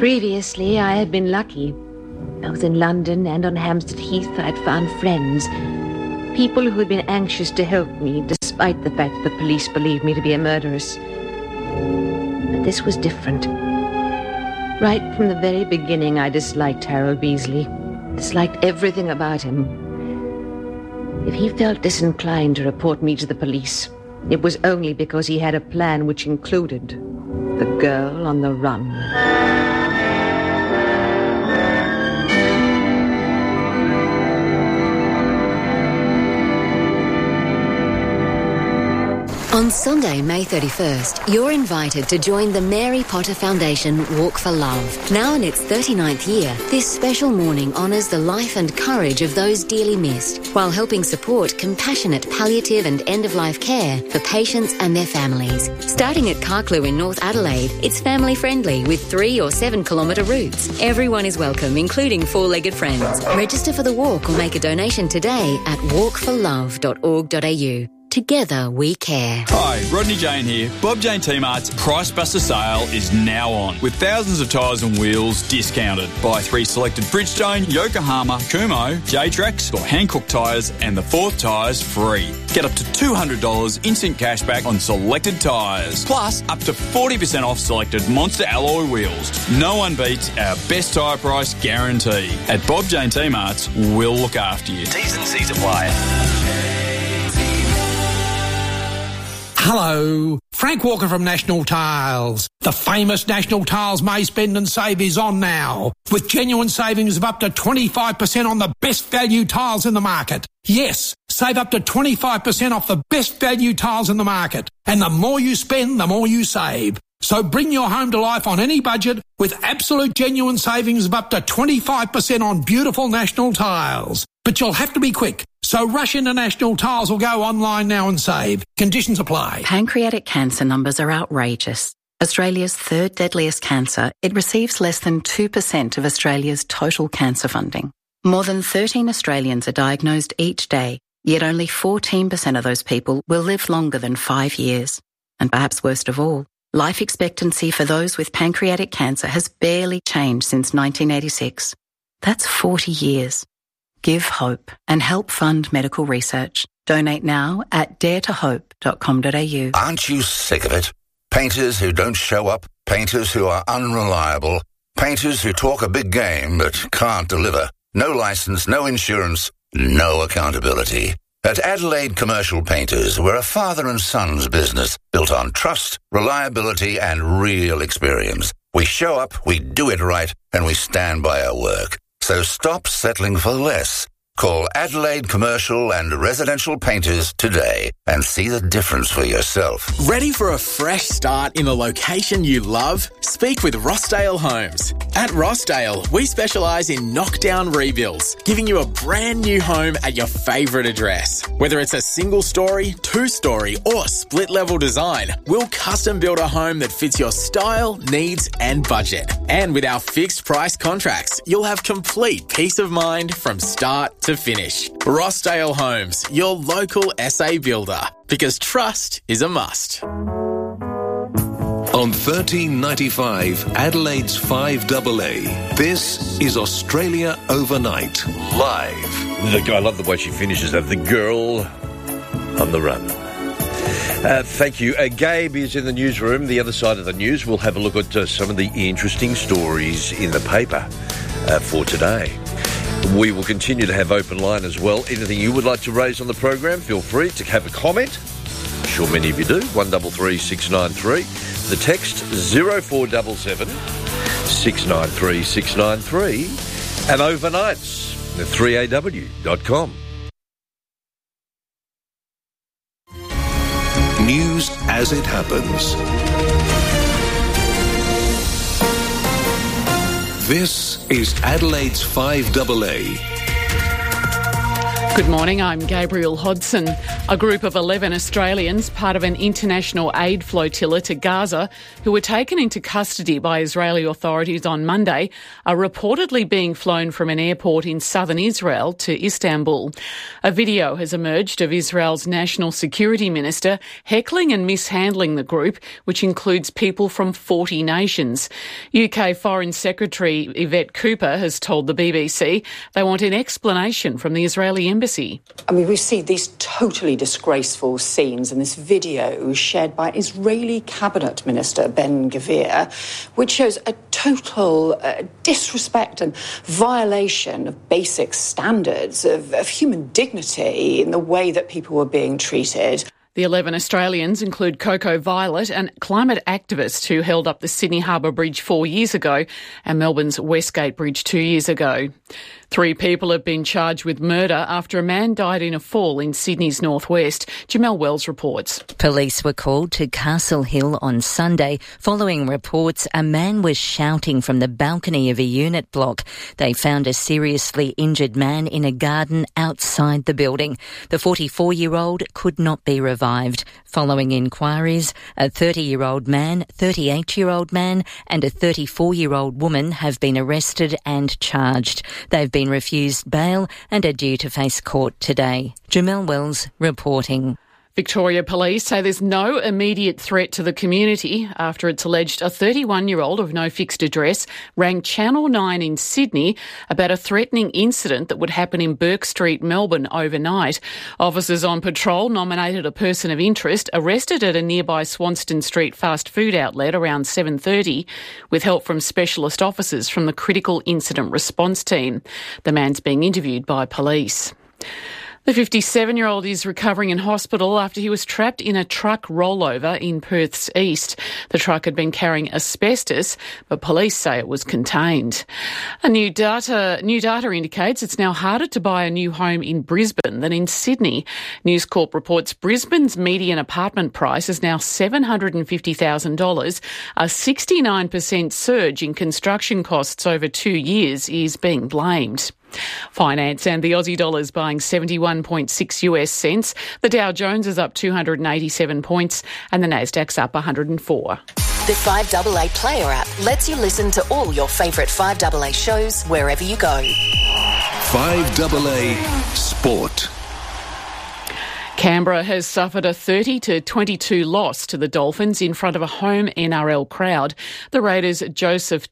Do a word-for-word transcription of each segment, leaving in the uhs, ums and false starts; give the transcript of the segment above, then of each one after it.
Previously, I had been lucky. I was in London, and on Hampstead Heath I'd found friends. People who had been anxious to help me, despite the fact that the police believed me to be a murderess. But this was different. Right from the very beginning, I disliked Harold Beasley. Disliked everything about him. If he felt disinclined to report me to the police, it was only because he had a plan which included the girl on the run. On Sunday, May thirty-first, you're invited to join the Mary Potter Foundation Walk for Love. Now in its thirty-ninth year, this special morning honours the life and courage of those dearly missed, while helping support compassionate palliative and end-of-life care for patients and their families. Starting at Carclew in North Adelaide, it's family-friendly with three or seven kilometre routes. Everyone is welcome, including four-legged friends. Register for the walk or make a donation today at walk for love dot org dot a u. Together we care. Hi, Rodney Jane here. Bob Jane T-Mart's Price Buster sale is now on, with thousands of tyres and wheels discounted. Buy three selected Bridgestone, Yokohama, Kumho, J-Trax or Hankook tyres and the fourth tyres free. Get up to two hundred dollars instant cash back on selected tyres. Plus, up to forty percent off selected Monster alloy wheels. No one beats our best tyre price guarantee. At Bob Jane T-Mart's, we'll look after you. T's and C's apply. Hello, Frank Walker from National Tiles. The famous National Tiles May Spend and Save is on now, with genuine savings of up to twenty-five percent on the best value tiles in the market. Yes, save up to twenty-five percent off the best value tiles in the market. And the more you spend, the more you save. So bring your home to life on any budget with absolute genuine savings of up to twenty-five percent on beautiful National Tiles. But you'll have to be quick. So rush into National Tiles or go online now and save. Conditions apply. Pancreatic cancer numbers are outrageous. Australia's third deadliest cancer, it receives less than two percent of Australia's total cancer funding. More than thirteen Australians are diagnosed each day, yet only fourteen percent of those people will live longer than five years. And perhaps worst of all, life expectancy for those with pancreatic cancer has barely changed since nineteen eighty-six. That's forty years. Give hope and help fund medical research. Donate now at dare to hope dot com dot a u. Aren't you sick of it? Painters who don't show up, painters who are unreliable, painters who talk a big game but can't deliver. No license, no insurance, no accountability. At Adelaide Commercial Painters, we're a father and son's business built on trust, reliability and real experience. We show up, we do it right, and we stand by our work. So stop settling for less. Call Adelaide Commercial and Residential Painters today and see the difference for yourself. Ready for a fresh start in a location you love? Speak with Rossdale Homes. At Rossdale, we specialise in knockdown rebuilds, giving you a brand new home at your favourite address. Whether it's a single story, two story or split level design, we'll custom build a home that fits your style, needs and budget. And with our fixed price contracts, you'll have complete peace of mind from start to finish. Rossdale Homes, your local S A builder, because trust is a must. On thirteen ninety-five, Adelaide's five A A, this is Australia Overnight, live. Look, I love the way she finishes that. The girl on the run. Uh, thank you. Uh, Gabe is in the newsroom. The other side of the news, we'll have a look at uh, some of the interesting stories in the paper uh, for today. We will continue to have open line as well. Anything you would like to raise on the program, feel free to have a comment. I'm sure many of you do. one three three six nine three. The text zero four seven seven six nine three six nine three. And overnights, three a w dot com. News as it happens. This is Adelaide's five A A. Good morning, I'm Gabriel Hodson. A group of eleven Australians, part of an international aid flotilla to Gaza, who were taken into custody by Israeli authorities on Monday, are reportedly being flown from an airport in southern Israel to Istanbul. A video has emerged of Israel's National Security Minister heckling and mishandling the group, which includes people from forty nations. U K Foreign Secretary Yvette Cooper has told the B B C they want an explanation from the Israeli embassy. I mean, we see these totally disgraceful scenes in this video shared by Israeli Cabinet Minister Ben-Gvir, which shows a total uh, disrespect and violation of basic standards of, of human dignity in the way that people were being treated. The eleven Australians include Coco Violet, and climate activist who held up the Sydney Harbour Bridge four years ago and Melbourne's Westgate Bridge two years ago. Three people have been charged with murder after a man died in a fall in Sydney's northwest. Jamelle Wells reports. Police were called to Castle Hill on Sunday following reports a man was shouting from the balcony of a unit block. They found a seriously injured man in a garden outside the building. The forty-four-year-old could not be revived. Following inquiries, a thirty-year-old man, thirty-eight-year-old man and a thirty-four-year-old woman have been arrested and charged. They've been refused bail and are due to face court today. Jamelle Wells reporting. Victoria Police say there's no immediate threat to the community after it's alleged a thirty-one-year-old of no fixed address rang Channel nine in Sydney about a threatening incident that would happen in Burke Street, Melbourne, overnight. Officers on patrol nominated a person of interest arrested at a nearby Swanston Street fast food outlet around seven thirty with help from specialist officers from the Critical Incident Response Team. The man's being interviewed by police. The fifty-seven-year-old is recovering in hospital after he was trapped in a truck rollover in Perth's east. The truck had been carrying asbestos, but police say it was contained. A new data, new data indicates it's now harder to buy a new home in Brisbane than in Sydney. News Corp reports Brisbane's median apartment price is now seven hundred fifty thousand dollars. A sixty-nine percent surge in construction costs over two years is being blamed. Finance and the Aussie dollar is buying seventy-one point six US cents. The Dow Jones is up two hundred eighty-seven points and the Nasdaq's up one hundred four. The five A A Player app lets you listen to all your favourite five A A shows wherever you go. five A A Sport. Canberra has suffered a thirty to twenty-two loss to the Dolphins in front of a home N R L crowd. The Raiders' Joseph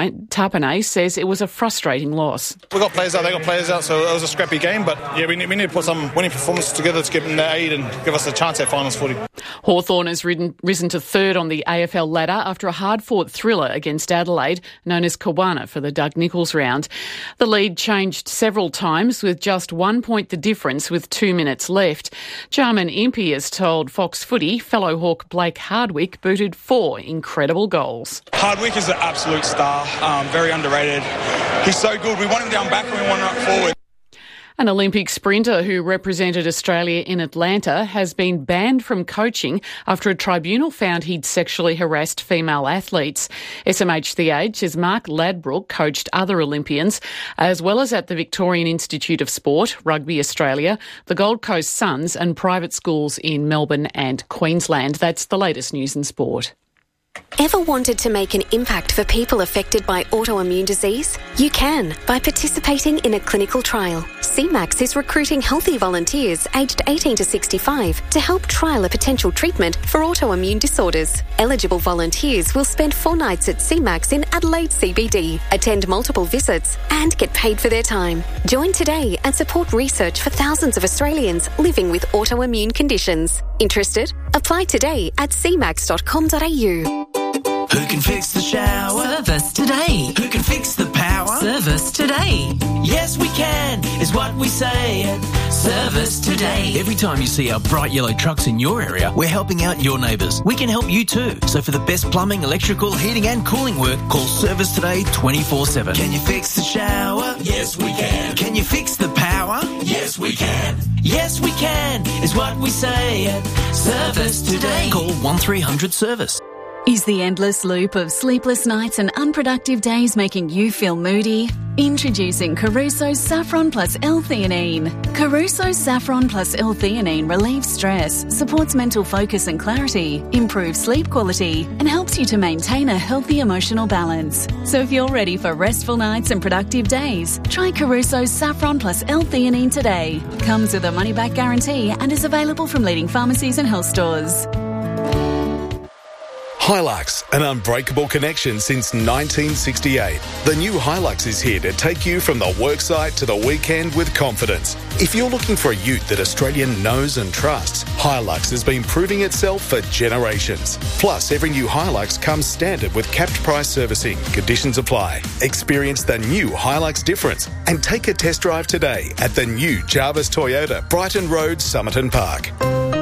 Tapine says it was a frustrating loss. We got players out, they got players out, so it was a scrappy game, but yeah, we need, we need to put some winning performances together to give them the aid and give us a chance at finals footy. Hawthorn has ridden, risen to third on the A F L ladder after a hard-fought thriller against Adelaide, known as Kawana for the Doug Nicholls round. The lead changed several times with just one point the difference with two minutes left. Jarman Impey has told Fox Footy fellow Hawk Blake Hardwick booted four incredible goals. Hardwick is an absolute star, um, very underrated. He's so good. We want him down back and we want him up forward. An Olympic sprinter who represented Australia in Atlanta has been banned from coaching after a tribunal found he'd sexually harassed female athletes. S M H The Age says Mark Ladbrook coached other Olympians, as well as at the Victorian Institute of Sport, Rugby Australia, the Gold Coast Suns and private schools in Melbourne and Queensland. That's the latest news in sport. Ever wanted to make an impact for people affected by autoimmune disease? You can by participating in a clinical trial. C MAX is recruiting healthy volunteers aged eighteen to sixty-five to help trial a potential treatment for autoimmune disorders. Eligible volunteers will spend four nights at C MAX in Adelaide C B D, attend multiple visits and get paid for their time. Join today and support research for thousands of Australians living with autoimmune conditions. Interested? Apply today at c max dot com dot a u. Who can fix the shower? Service today. Who can fix the power? Service today. Yes, we can, is what we say at Service Today. Every time you see our bright yellow trucks in your area, we're helping out your neighbours. We can help you too. So for the best plumbing, electrical, heating and cooling work, call Service Today twenty-four seven. Can you fix the shower? Yes, we can. Can you fix the power? Yes, we can. Yes, we can, is what we say at Service Today. Call one three hundred service. Is the endless loop of sleepless nights and unproductive days making you feel moody? Introducing Caruso Saffron Plus L-theanine. Caruso Saffron Plus L-theanine relieves stress, supports mental focus and clarity, improves sleep quality, and helps you to maintain a healthy emotional balance. So if you're ready for restful nights and productive days, try Caruso Saffron Plus L-theanine today. Comes with a money-back guarantee and is available from leading pharmacies and health stores. Hilux, an unbreakable connection since nineteen sixty-eight. The new Hilux is here to take you from the worksite to the weekend with confidence. If you're looking for a ute that Australia knows and trusts, Hilux has been proving itself for generations. Plus, every new Hilux comes standard with capped price servicing. Conditions apply. Experience the new Hilux difference and take a test drive today at the new Jarvis Toyota, Brighton Road, Somerton Park.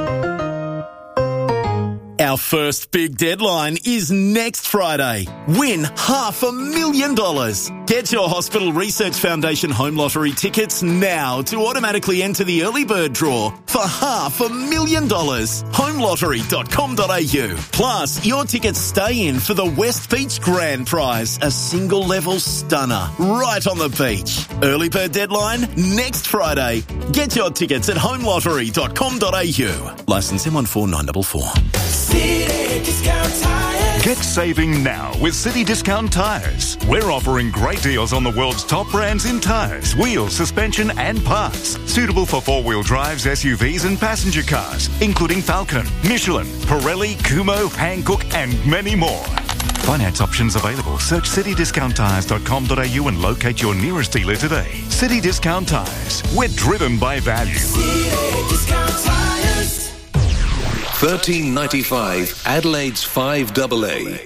Our first big deadline is next Friday. Win half a million dollars. Get your Hospital Research Foundation Home Lottery tickets now to automatically enter the early bird draw for half a million dollars. home lottery dot com dot a u. Plus, your tickets stay in for the West Beach Grand Prize, a single level stunner right on the beach. Early bird deadline next Friday. Get your tickets at home lottery dot com dot a u. Licence M one four nine four four. City Discount Tires. Get saving now with City Discount Tires. We're offering great deals on the world's top brands in tyres, wheels, suspension and parts. Suitable for four-wheel drives, S U Vs and passenger cars, including Falcon, Michelin, Pirelli, Kumho, Hankook and many more. Finance options available. Search city discount tires dot com dot a u and locate your nearest dealer today. City Discount Tires. We're driven by value. City Discount Tires. thirteen ninety-five Adelaide's five A A.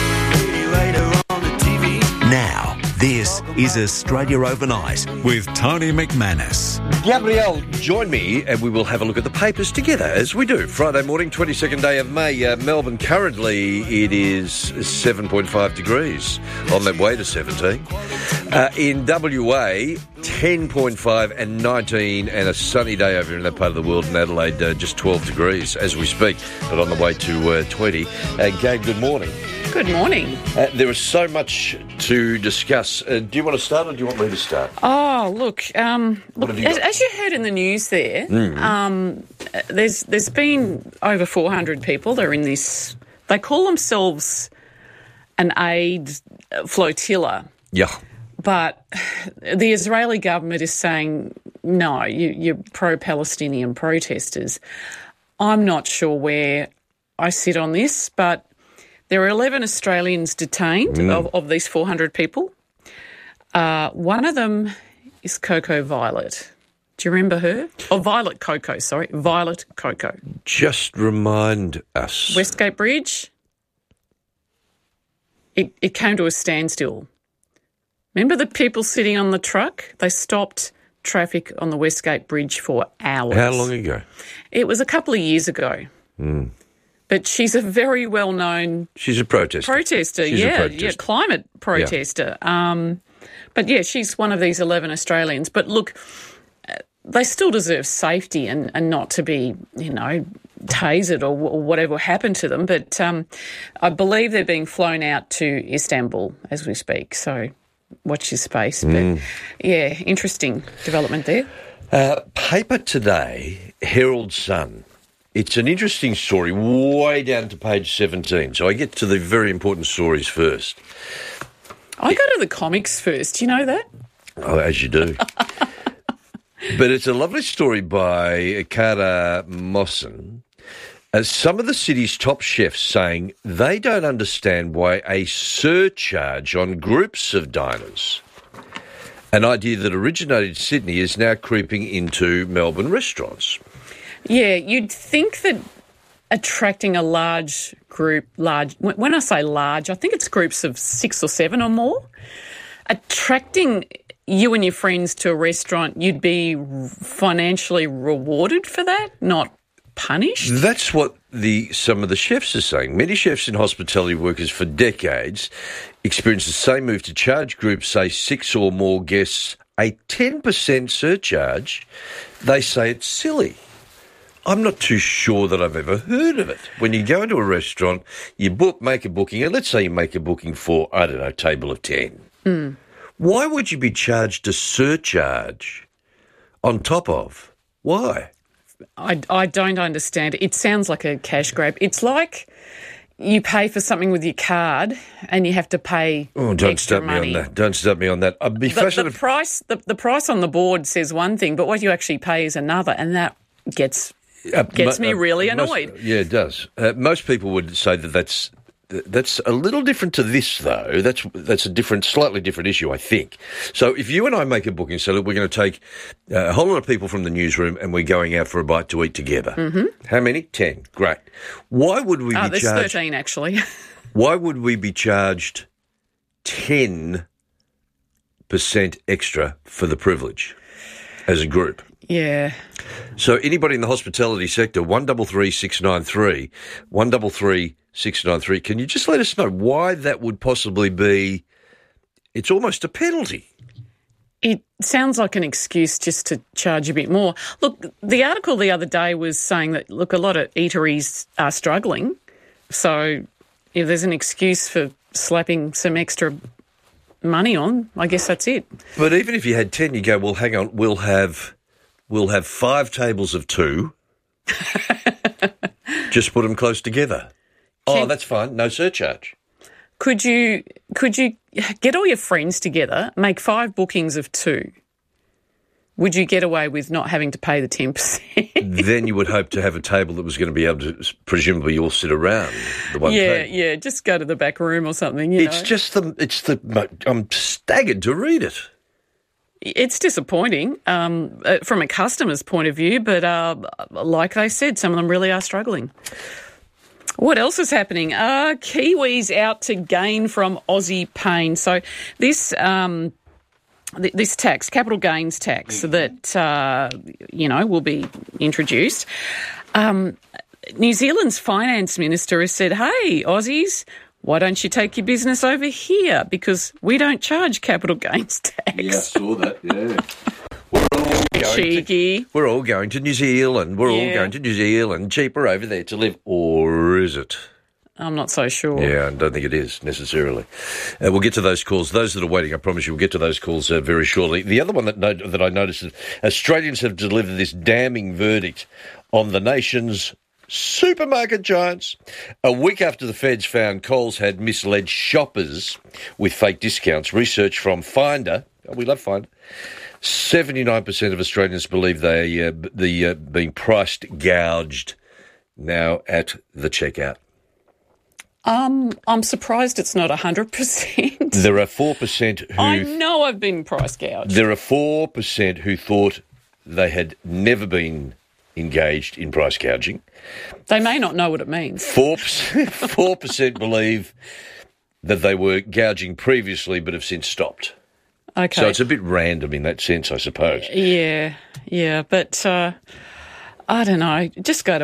Now, this is Australia Overnight with Tony McManus. Gabrielle, join me and we will have a look at the papers together, as we do. Friday morning, twenty-second day of May. Uh, Melbourne, currently it is seven point five degrees, on that way to seventeen. Uh, in W A, ten point five and nineteen, and a sunny day over in that part of the world. In Adelaide, uh, just twelve degrees as we speak, but on the way to uh, twenty. Uh, Gabe, good morning. Good morning. Uh, there is so much to discuss. Uh, do you want to start or do you want me to start? Oh, look, um, What look have you as, got? as you heard in the news there, Mm. um, there's there's been over four hundred people. They're in this, they call themselves an aid flotilla. Yeah. But the Israeli government is saying, no, you, you're pro-Palestinian protesters. I'm not sure where I sit on this, but there are eleven Australians detained Mm. of, of these four hundred people. Uh, one of them is Coco Violet. Do you remember her? Oh, Violet Coco, sorry. Violet Coco. Just remind us. Westgate Bridge. It, it came to a standstill. Remember the people sitting on the truck? They stopped traffic on the Westgate Bridge for hours. How long ago? It was a couple of years ago. Mm. But she's a very well-known She's a protester. protester. She's a yeah, protester. yeah, climate protester. Um, but yeah, she's one of these eleven Australians. But look, uh, they still deserve safety and, and not to be, you know, tasered or, or whatever happened to them. But um, I believe they're being flown out to Istanbul as we speak. So watch your space. Mm. But yeah, interesting development there. Uh, paper today, Herald Sun. It's an interesting story, way down to page seventeen. So I get to the very important stories first. I go to the comics first. Do you know that? Oh, as you do. But it's a lovely story by Kara Mosson. As some of the city's top chefs saying they don't understand why a surcharge on groups of diners, an idea that originated in Sydney, is now creeping into Melbourne restaurants. Yeah, you'd think that attracting a large group, large, when I say large, I think it's groups of six or seven or more, attracting you and your friends to a restaurant, you'd be financially rewarded for that, not punished. That's what the some of the chefs are saying. Many chefs and hospitality workers for decades experienced the same move to charge groups, say six or more guests, a ten percent surcharge. They say it's silly. I'm not too sure that I've ever heard of it. When you go into a restaurant, you book, make a booking, and let's say you make a booking for, I don't know, a table of ten. Mm. Why would you be charged a surcharge on top of? Why? I, I don't understand. It sounds like a cash grab. It's like you pay for something with your card and you have to pay oh, don't extra start money. me on that. Don't start me on that. I'd be the, fascinated. The price, the, the price on the board says one thing, but what you actually pay is another, and that gets uh, gets mo- me uh, really most, annoyed. Yeah, it does. Uh, most people would say that that's that's a little different to this, though. That's that's a different, slightly different issue, I think. So if you and I make a booking, so look, we're going to take uh, a whole lot of people from the newsroom and we're going out for a bite to eat together. Mm-hmm. How many? Ten. Great. Why would we Oh, be there's charged? thirteen, actually. Why would we be charged ten percent extra for the privilege as a group? Yeah. So anybody in the hospitality sector, one double three six nine three, one double three six nine three. Can you just let us know why that would possibly be? It's almost a penalty. It sounds like an excuse just to charge a bit more. Look, the article the other day was saying that, look, a lot of eateries are struggling. So if there's an excuse for slapping some extra money on, I guess that's it. But even if you had ten, you go, well, hang on, we'll have we'll have five tables of two. Just put them close together. Oh, Can- that's fine. No surcharge. Could you could you get all your friends together, make five bookings of two? Would you get away with not having to pay the ten percent? Then you would hope to have a table that was going to be able to presumably all sit around the one yeah, table. yeah. Just go to the back room or something. You It's know. just the it's the I'm staggered to read it. It's disappointing um, uh, from a customer's point of view, but uh, like they said, some of them really are struggling. What else is happening? Uh, Kiwis out to gain from Aussie pain. So this um, th- this tax, capital gains tax, that uh, you know will be introduced. Um, New Zealand's finance minister has said, "Hey, Aussies, why don't you take your business over here? Because we don't charge capital gains tax." Yeah, I saw that, yeah. We're all going Cheeky. To, we're all going to New Zealand. We're Yeah. all going to New Zealand. Cheaper over there to live. Or is it? I'm not so sure. Yeah, I don't think it is necessarily. Uh, we'll get to those calls. Those that are waiting, I promise you, we'll get to those calls uh, very shortly. The other one that, no- that I noticed is Australians have delivered this damning verdict on the nation's supermarket giants. A week after the feds found Coles had misled shoppers with fake discounts, research from Finder, oh, we love Finder, seventy-nine percent of Australians believe they uh, the uh, being priced gouged now at the checkout. Um, I'm surprised it's not one hundred percent. There are four percent who... I know I've been price gouged. There are four percent who thought they had never been engaged in price gouging. They may not know what it means. four percent, four percent believe that they were gouging previously but have since stopped. Okay. So it's a bit random in that sense, I suppose. Yeah, yeah. But uh, I don't know. Just go to